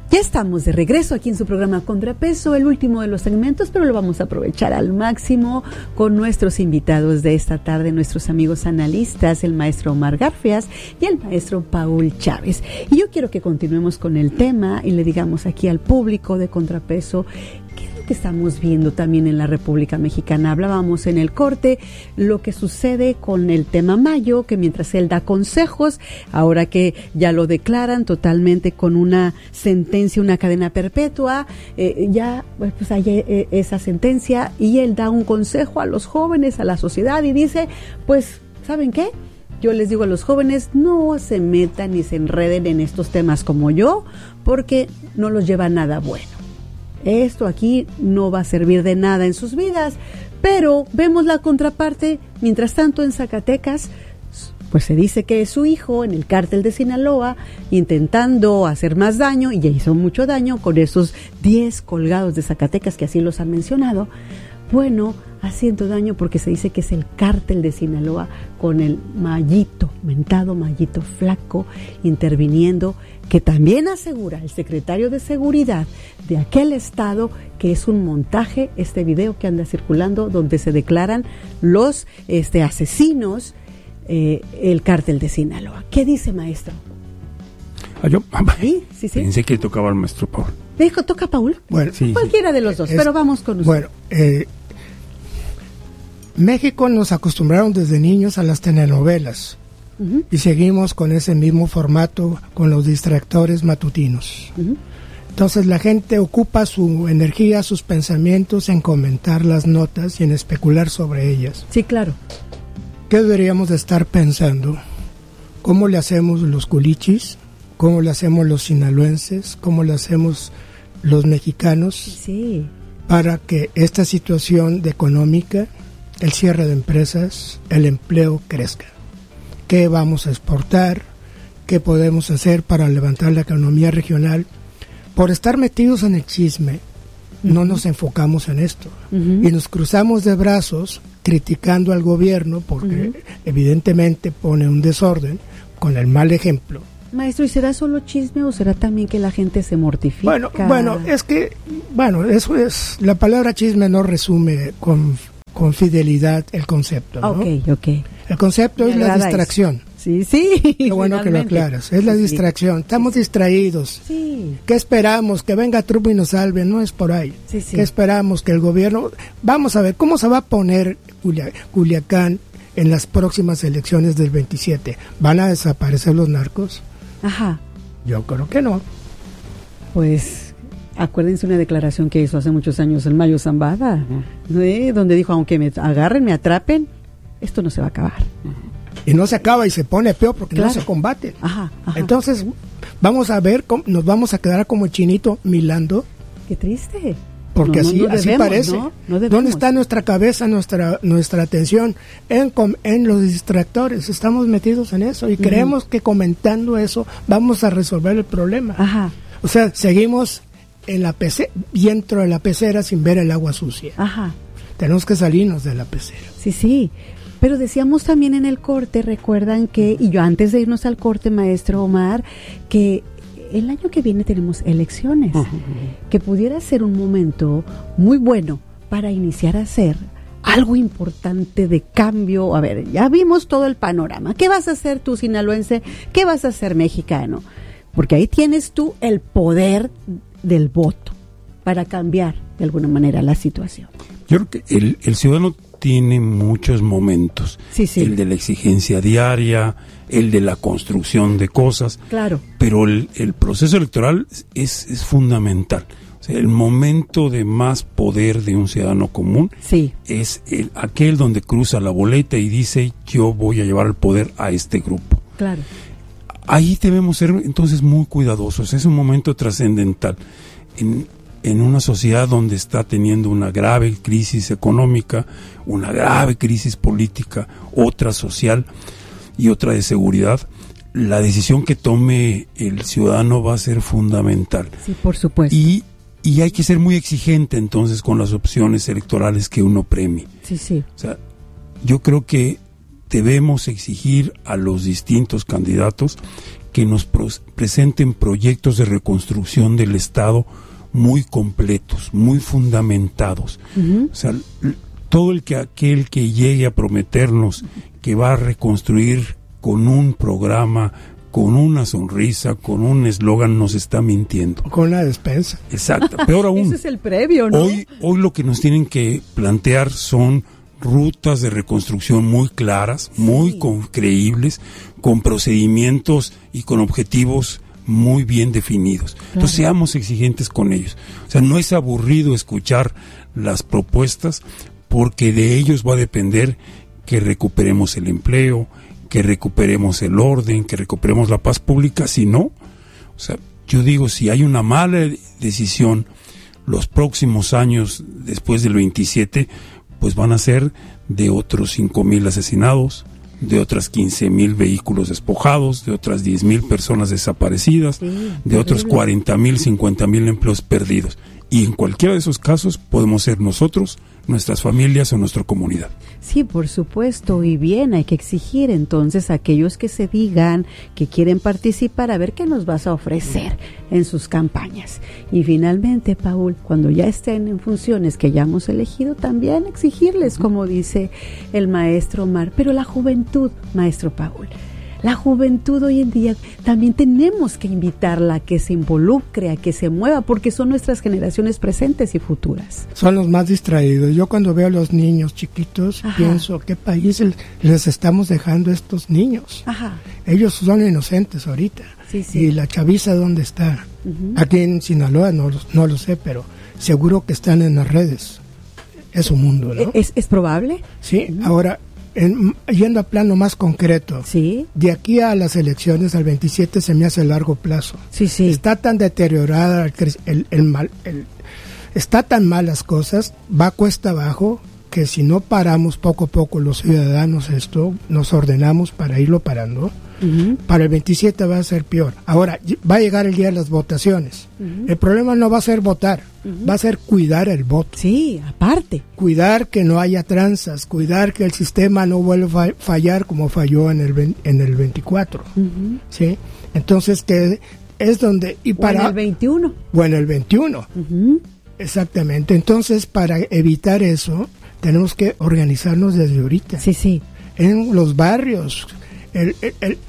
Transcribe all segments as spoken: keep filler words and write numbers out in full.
Ya estamos de regreso aquí en su programa Contrapeso, el último de los segmentos, pero lo vamos a aprovechar al máximo con nuestros invitados de esta tarde, nuestros amigos analistas, el maestro Omar Garfias y el maestro Paul Chávez. Y yo quiero que continuemos con el tema y le digamos aquí al público de Contrapeso qué es lo que estamos viendo también en la República Mexicana. Hablábamos en el corte lo que sucede con el tema Mayo, que mientras él da consejos, ahora que ya lo declaran totalmente con una sentencia, una cadena perpetua, eh, ya pues hay eh, esa sentencia y él da un consejo a los jóvenes, a la sociedad y dice, pues, ¿saben qué? Yo les digo a los jóvenes, no se metan ni se enreden en estos temas como yo, porque no los lleva a nada bueno. Esto aquí no va a servir de nada en sus vidas, pero vemos la contraparte. Mientras tanto, en Zacatecas, pues se dice que es su hijo en el cártel de Sinaloa intentando hacer más daño, y ya hizo mucho daño con esos diez colgados de Zacatecas que así los han mencionado. Bueno, haciendo daño porque se dice que es el cártel de Sinaloa con el Mayito, mentado Mayito Flaco, interviniendo, que también asegura el secretario de Seguridad de aquel estado que es un montaje, este video que anda circulando donde se declaran los este, asesinos, eh, el cártel de Sinaloa. ¿Qué dice, maestro? Ah, yo ¿Sí? ¿Sí, sí? Pensé que tocaba al maestro Paul. ¿Le dijo toca a Paul? Bueno, sí, cualquiera sí. de los dos, Es, pero vamos con usted. Bueno, eh, México nos acostumbraron desde niños a las telenovelas. Uh-huh. Y seguimos con ese mismo formato, con los distractores matutinos. Uh-huh. Entonces la gente ocupa su energía, sus pensamientos en comentar las notas y en especular sobre ellas. Sí, claro. ¿Qué deberíamos de estar pensando? ¿Cómo le hacemos los culichis? ¿Cómo le hacemos los sinaloenses? ¿Cómo le hacemos los mexicanos? Sí. Para que esta situación de económica, el cierre de empresas, el empleo crezca. ¿Qué vamos a exportar? ¿Qué podemos hacer para levantar la economía regional? Por estar metidos en el chisme, uh-huh. no nos enfocamos en esto. Uh-huh. Y nos cruzamos de brazos criticando al gobierno porque uh-huh. evidentemente pone un desorden con el mal ejemplo. Maestro, ¿y será solo chisme o será también que la gente se mortifica? Bueno, bueno, es que, bueno, eso es, la palabra chisme no resume con, con fidelidad el concepto, ¿no? Ok, ok. El concepto Me es la distracción. Eso. Sí, sí. Qué bueno que lo aclaras. Es la sí. distracción. Estamos sí. distraídos. Sí. ¿Qué esperamos? Que venga Trump y nos salve. No es por ahí. Sí, sí. ¿Qué esperamos? Que el gobierno... Vamos a ver, ¿cómo se va a poner Culia... Culiacán en las próximas elecciones del veintisiete? ¿Van a desaparecer los narcos? Ajá. Yo creo que no. Pues... acuérdense una declaración que hizo hace muchos años el Mayo Zambada, uh-huh. ¿eh? Donde dijo, aunque me agarren, me atrapen, esto no se va a acabar. Uh-huh. Y no se acaba y se pone peor porque claro. no se combate. Ajá, ajá. Entonces, vamos a ver, cómo, nos vamos a quedar como el chinito milando. Qué triste. Porque no, así, no, no así debemos, parece. ¿no? No ¿Dónde está nuestra cabeza, nuestra nuestra atención? En, en los distractores. Estamos metidos en eso y uh-huh. creemos que comentando eso vamos a resolver el problema. Ajá. O sea, seguimos en la pecera, dentro de la pecera sin ver el agua sucia. Ajá. Tenemos que salirnos de la pecera. Sí, sí. Pero decíamos también en el corte, recuerdan que, y yo antes de irnos al corte, maestro Omar, que el año que viene tenemos elecciones, uh-huh. que pudiera ser un momento muy bueno para iniciar a hacer algo importante de cambio. A ver, ya vimos todo el panorama. ¿Qué vas a hacer tú, sinaloense? ¿Qué vas a hacer, mexicano? Porque ahí tienes tú el poder del voto para cambiar de alguna manera la situación. Yo creo que el, el ciudadano tiene muchos momentos. Sí, sí. El de la exigencia diaria, el de la construcción de cosas. Claro. Pero el, el proceso electoral es, es fundamental. O sea, el momento de más poder de un ciudadano común sí. es el, aquel donde cruza la boleta y dice, yo voy a llevar el poder a este grupo. Claro. Ahí debemos ser entonces muy cuidadosos. Es un momento trascendental. En, en una sociedad donde está teniendo una grave crisis económica, una grave crisis política, otra social y otra de seguridad, la decisión que tome el ciudadano va a ser fundamental. Sí, por supuesto. Y, y hay que ser muy exigente entonces con las opciones electorales que uno premie. Sí, sí. O sea, yo creo que debemos exigir a los distintos candidatos que nos pro- presenten proyectos de reconstrucción del Estado muy completos, muy fundamentados. Uh-huh. O sea, l- todo el que aquel que llegue a prometernos que va a reconstruir con un programa, con una sonrisa, con un eslogan, nos está mintiendo. Con la despensa. Exacto. Peor aún. Eso es el previo, ¿no? Hoy, hoy lo que nos tienen que plantear son rutas de reconstrucción muy claras, sí. muy con, creíbles, con procedimientos y con objetivos muy bien definidos. Claro. Entonces seamos exigentes con ellos. O sea, no es aburrido escuchar las propuestas, porque de ellos va a depender que recuperemos el empleo, que recuperemos el orden, que recuperemos la paz pública. Si no, o sea, yo digo, si hay una mala decisión, los próximos años después del veintisiete, pues van a ser de otros cinco mil asesinados, de otras quince mil vehículos despojados, de otras diez mil personas desaparecidas, sí, de terrible. Otros cuarenta mil, cincuenta mil empleos perdidos. Y en cualquiera de esos casos podemos ser nosotros, nuestras familias o nuestra comunidad. Sí, por supuesto, y bien, hay que exigir entonces a aquellos que se digan que quieren participar, a ver qué nos vas a ofrecer en sus campañas. Y finalmente, Paul, cuando ya estén en funciones que ya hemos elegido, también exigirles, como dice el maestro Omar. Pero la juventud, maestro Paul, la juventud hoy en día también tenemos que invitarla a que se involucre, a que se mueva, porque son nuestras generaciones presentes y futuras. Son los más distraídos. Yo cuando veo a los niños chiquitos, Ajá. pienso, ¿qué país les estamos dejando a estos niños? Ajá. Ellos son inocentes ahorita. Sí, sí. Y la chaviza, ¿dónde está? Uh-huh. Aquí en Sinaloa no, no lo sé, pero seguro que están en las redes. Es un mundo, ¿no? ¿Es, es probable? Sí, uh-huh. Ahora... En, yendo a plano más concreto, ¿sí? De aquí a las elecciones al veintisiete se me hace largo plazo. Sí, sí. Está tan deteriorada el, el, el mal, el, está tan mal las cosas, va cuesta abajo, que si no paramos poco a poco los ciudadanos esto, nos ordenamos para irlo parando, uh-huh. para el veintisiete va a ser peor. Ahora, va a llegar el día de las votaciones. Uh-huh. El problema no va a ser votar, uh-huh. va a ser cuidar el voto. Sí, aparte. Cuidar que no haya tranzas, cuidar que el sistema no vuelva a fallar como falló en el en el veinticuatro. Uh-huh. ¿Sí? Entonces, que es donde... y para, o en el veintiuno. O en el veintiuno. Uh-huh. Exactamente. Entonces, para evitar eso, tenemos que organizarnos desde ahorita. Sí, sí. En los barrios. El, el, el,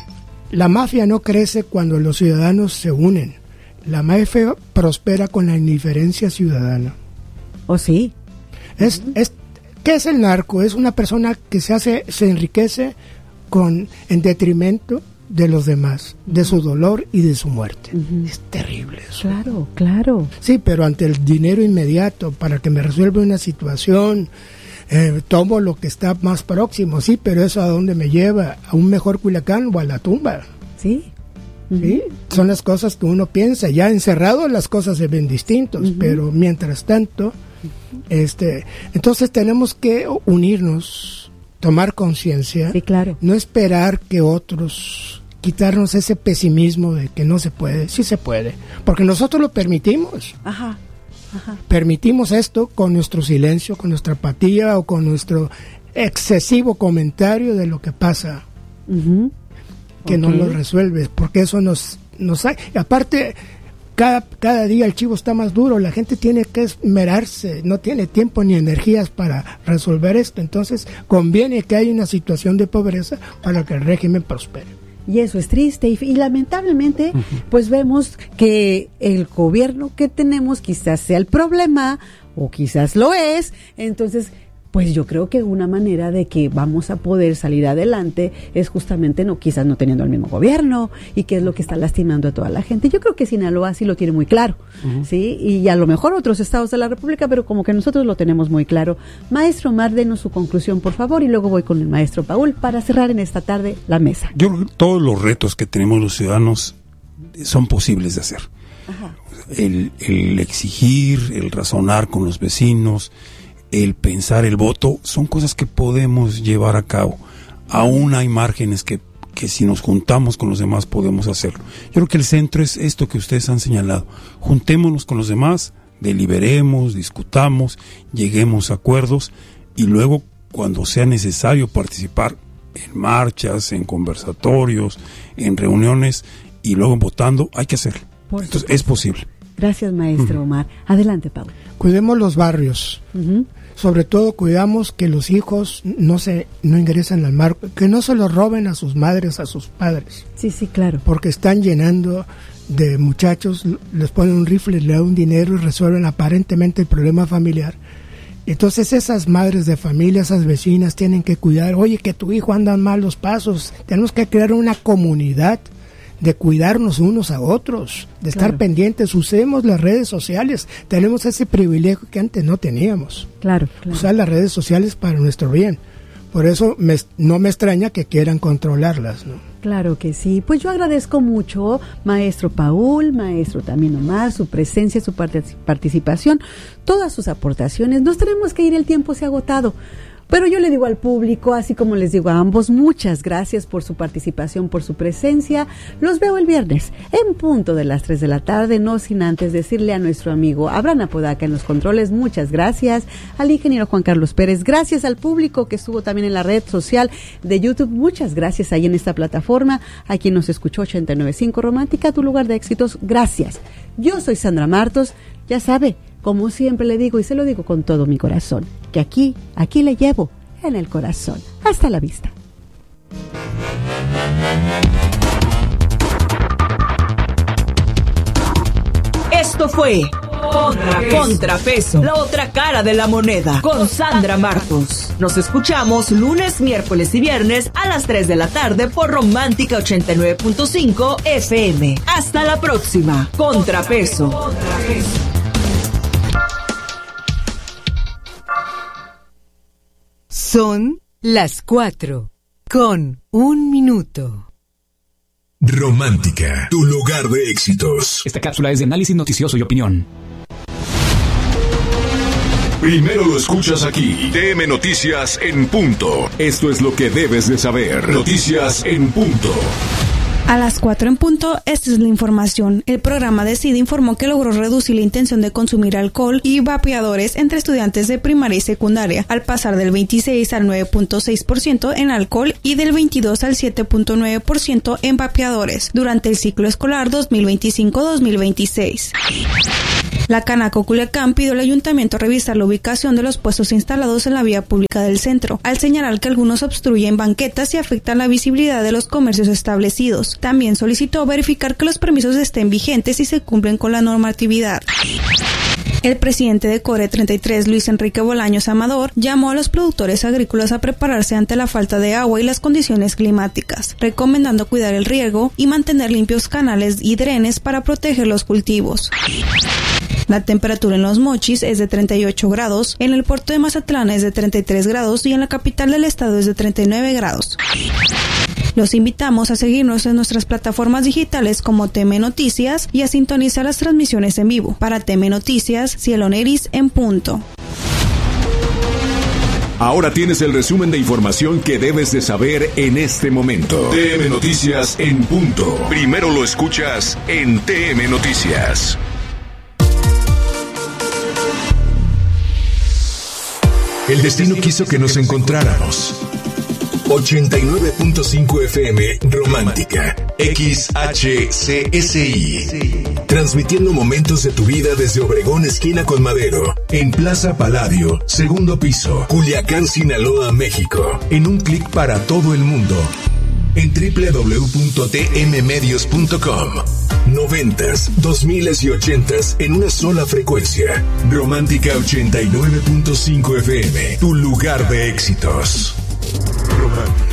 la mafia no crece cuando los ciudadanos se unen. La mafia prospera con la indiferencia ciudadana. ¿Oh, sí? Es, uh-huh. es, ¿Qué es el narco? Es una persona que se hace, se enriquece con, en detrimento de los demás, de su dolor y de su muerte. Uh-huh. Es terrible eso. Claro, claro. Sí, pero ante el dinero inmediato, para que me resuelva una situación, eh, tomo lo que está más próximo, sí, pero eso ¿a dónde me lleva? ¿A un mejor Culiacán o a la tumba? Sí. Uh-huh. ¿Sí? Son las cosas que uno piensa. Ya encerrado las cosas se ven distintos, uh-huh. pero mientras tanto, uh-huh. este, entonces tenemos que unirnos, tomar conciencia, sí, claro. No esperar que otros, quitarnos ese pesimismo de que no se puede. Sí se puede, porque nosotros lo permitimos. Ajá, ajá. Permitimos esto con nuestro silencio, con nuestra apatía o con nuestro excesivo comentario de lo que pasa, uh-huh. que okay. no lo resuelve, porque eso nos, nos hay. Aparte, Cada, cada día el chivo está más duro, la gente tiene que esmerarse, no tiene tiempo ni energías para resolver esto, entonces conviene que haya una situación de pobreza para que el régimen prospere. Y eso es triste y, y lamentablemente uh-huh. pues vemos que el gobierno que tenemos quizás sea el problema o quizás lo es, entonces... Pues yo creo que una manera de que vamos a poder salir adelante es justamente no quizás no teniendo el mismo gobierno y que es lo que está lastimando a toda la gente. Yo creo que Sinaloa sí lo tiene muy claro, uh-huh. ¿sí? Y a lo mejor otros estados de la República, pero como que nosotros lo tenemos muy claro. Maestro Omar, denos su conclusión, por favor, y luego voy con el maestro Paul para cerrar en esta tarde la mesa. Yo creo que todos los retos que tenemos los ciudadanos son posibles de hacer. Ajá. El, el exigir, el razonar con los vecinos, el pensar el voto, son cosas que podemos llevar a cabo. Aún hay márgenes que, que si nos juntamos con los demás podemos hacerlo. Yo creo que el centro es esto que ustedes han señalado. Juntémonos con los demás, deliberemos, discutamos, lleguemos a acuerdos y luego, cuando sea necesario participar, en marchas, en conversatorios, en reuniones y luego votando, hay que hacerlo. Por Entonces supuesto. Es posible. Gracias, maestro uh-huh. Omar. Adelante, Pablo. Cuidemos los barrios. Uh-huh. Sobre todo cuidamos que los hijos no se no ingresen al mar, que no se los roben a sus madres, a sus padres. Sí, sí, claro. Porque están llenando de muchachos, les ponen un rifle, le dan un dinero y resuelven aparentemente el problema familiar. Entonces esas madres de familia, esas vecinas tienen que cuidar, oye, que tu hijo anda en malos pasos. Tenemos que crear una comunidad de cuidarnos unos a otros, de estar claro. pendientes, usemos las redes sociales, tenemos ese privilegio que antes no teníamos. Claro, claro. Usar las redes sociales para nuestro bien. Por eso me, no me extraña que quieran controlarlas, ¿no? Claro que sí. Pues yo agradezco mucho, maestro Paul, maestro también Omar, su presencia, su participación, todas sus aportaciones. Nos tenemos que ir, el tiempo se ha agotado. Pero yo le digo al público, así como les digo a ambos, muchas gracias por su participación, por su presencia. Los veo el viernes en punto de las tres de la tarde, no sin antes decirle a nuestro amigo Abraham Apodaca en los controles, muchas gracias, al ingeniero Juan Carlos Pérez, gracias al público que estuvo también en la red social de YouTube, muchas gracias ahí en esta plataforma, a quien nos escuchó ochenta y nueve punto cinco Romántica, tu lugar de éxitos, gracias. Yo soy Sandra Martos, ya sabe, como siempre le digo y se lo digo con todo mi corazón, que aquí, aquí le llevo en el corazón. Hasta la vista. Esto fue Contrapeso. Contrapeso, la otra cara de la moneda, con Sandra Martos. Nos escuchamos lunes, miércoles y viernes a las tres de la tarde por Romántica ochenta y nueve punto cinco F M. Hasta la próxima. Contrapeso. Contrapeso. Son las cuatro, con un minuto. Romántica, tu lugar de éxitos. Esta cápsula es de análisis noticioso y opinión. Primero lo escuchas aquí. T M Noticias en punto. Esto es lo que debes de saber. Noticias en punto. A las cuatro en punto, esta es la información. El programa DECIDE informó que logró reducir la intención de consumir alcohol y vapeadores entre estudiantes de primaria y secundaria, al pasar del veintiséis al nueve punto seis por ciento en alcohol y del veintidós al siete punto nueve por ciento en vapeadores durante el ciclo escolar dos mil veinticinco dos mil veintiséis. La Canaco Culiacán pidió al ayuntamiento revisar la ubicación de los puestos instalados en la vía pública del centro, al señalar que algunos obstruyen banquetas y afectan la visibilidad de los comercios establecidos. También solicitó verificar que los permisos estén vigentes y se cumplen con la normatividad. El presidente de Core treinta y tres, Luis Enrique Bolaños Amador, llamó a los productores agrícolas a prepararse ante la falta de agua y las condiciones climáticas, recomendando cuidar el riego y mantener limpios canales y drenes para proteger los cultivos. La temperatura en Los Mochis es de treinta y ocho grados, en el puerto de Mazatlán es de treinta y tres grados y en la capital del estado es de treinta y nueve grados. Los invitamos a seguirnos en nuestras plataformas digitales como T M Noticias y a sintonizar las transmisiones en vivo. Para T M Noticias, Cielo Neris en punto. Ahora tienes el resumen de información que debes de saber en este momento. T M Noticias en punto. Primero lo escuchas en T M Noticias. El destino quiso que nos encontráramos. ochenta y nueve punto cinco F M Romántica, X H C S I. Transmitiendo momentos de tu vida desde Obregón, esquina con Madero, en Plaza Palladio, segundo piso, Culiacán, Sinaloa, México. En un clic para todo el mundo. En doble u doble u doble u punto t m medios punto com. Noventas, dos miles y ochentas en una sola frecuencia. Romántica ochenta y nueve punto cinco F M, tu lugar de éxitos. Romántica.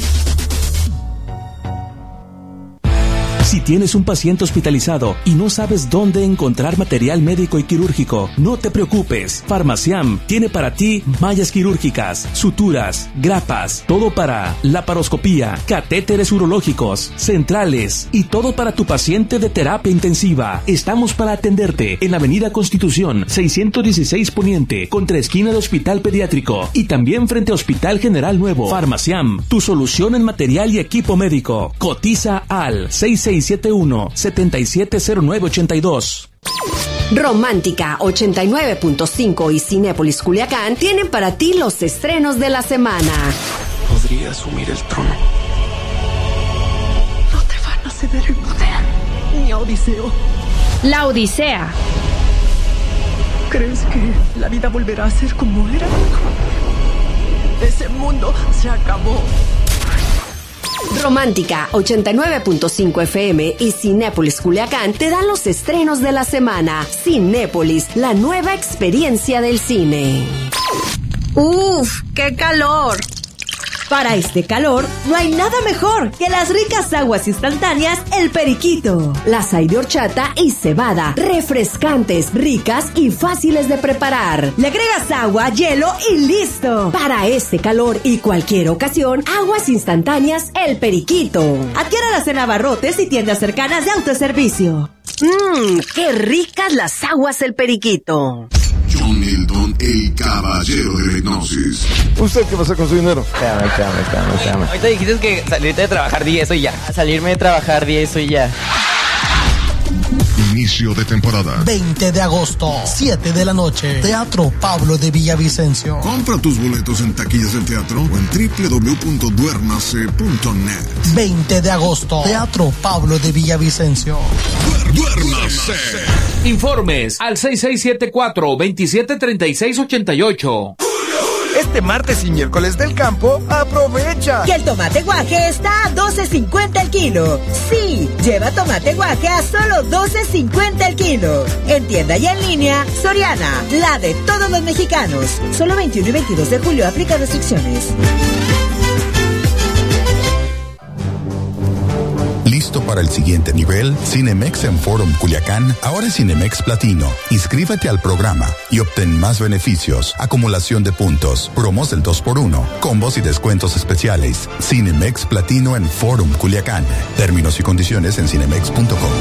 Si tienes un paciente hospitalizado y no sabes dónde encontrar material médico y quirúrgico, no te preocupes. Farmaciam tiene para ti mallas quirúrgicas, suturas, grapas, todo para laparoscopía, catéteres urológicos, centrales y todo para tu paciente de terapia intensiva. Estamos para atenderte en la Avenida Constitución seiscientos dieciséis Poniente, contra esquina de Hospital Pediátrico y también frente a Hospital General Nuevo. Farmaciam, tu solución en material y equipo médico. Cotiza al seis seis siete uno, siete siete cero nueve ocho dos. Romántica ochenta y nueve punto cinco y Cinépolis Culiacán tienen para ti los estrenos de la semana. podría asumir el trono. No te van a ceder el poder, ni a Odiseo. La Odisea. ¿Crees que la vida volverá a ser como era? Ese mundo se acabó. Romántica ochenta y nueve punto cinco F M y Cinépolis Culiacán te dan los estrenos de la semana. Cinépolis, la nueva experiencia del cine. ¡Uf! ¡Qué calor! Para este calor, no hay nada mejor que las ricas aguas instantáneas El Periquito. Las hay de horchata y cebada, refrescantes, ricas y fáciles de preparar. Le agregas agua, hielo y listo. Para este calor y cualquier ocasión, aguas instantáneas El Periquito. Adquiéralas en abarrotes y tiendas cercanas de autoservicio. Mmm, qué ricas las aguas El Periquito. John Milton, el caballero de la hipnosis. ¿Usted qué pasa con su dinero? Espérame, espérame, espérame, espérame. Ahorita dijiste que salirte de trabajar día, eso y ya. Salirme de trabajar día, eso y ya. Inicio de temporada. veinte de agosto, siete de la noche. Teatro Pablo de Villavicencio. Compra tus boletos en taquillas del teatro o en doble u doble u doble u punto duérmase punto net. veinte de agosto, Teatro Pablo de Villavicencio. Duérmase. Informes al seis seis siete cuatro, dos siete tres seis ocho ocho. Este martes y miércoles del campo, aprovecha. Que el tomate guaje está a doce cincuenta el kilo. Sí, lleva tomate guaje a solo doce cincuenta el kilo. En tienda y en línea, Soriana, la de todos los mexicanos. Solo veintiuno y veintidós de julio, aplica restricciones. ¿Listo para el siguiente nivel? Cinemex en Forum Culiacán, ahora es Cinemex Platino. Inscríbete al programa y obtén más beneficios, acumulación de puntos, promos del dos por uno, combos y descuentos especiales. Cinemex Platino en Forum Culiacán. Términos y condiciones en cinemex punto com.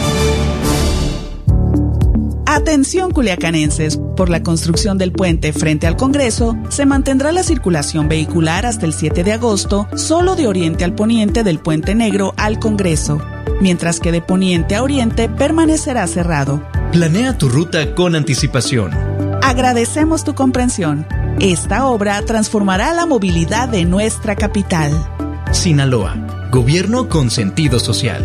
Atención culiacanenses, por la construcción del puente frente al Congreso, se mantendrá la circulación vehicular hasta el siete de agosto, solo de oriente al poniente del Puente Negro al Congreso, mientras que de poniente a oriente permanecerá cerrado. Planea tu ruta con anticipación. Agradecemos tu comprensión. Esta obra transformará la movilidad de nuestra capital. Sinaloa, gobierno con sentido social.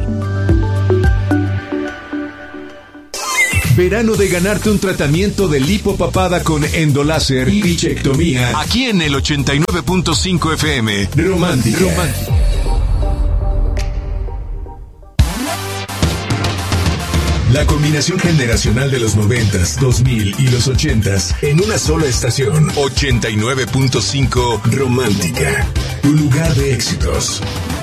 Verano de ganarte un tratamiento de lipopapada con endoláser y bichectomía. Aquí en el ochenta y nueve punto cinco F M. Romántica. Romántica. La combinación generacional de los noventas, dos mil y los ochentas en una sola estación. ochenta y nueve punto cinco Romántica. Tu lugar de éxitos.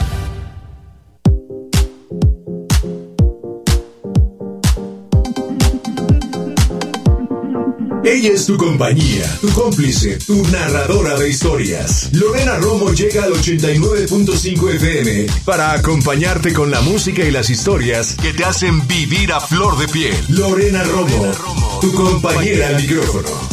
Ella es tu compañía, tu cómplice, tu narradora de historias. Lorena Romo llega al ochenta y nueve punto cinco F M para acompañarte con la música y las historias que te hacen vivir a flor de piel. Lorena Romo, tu compañera al micrófono.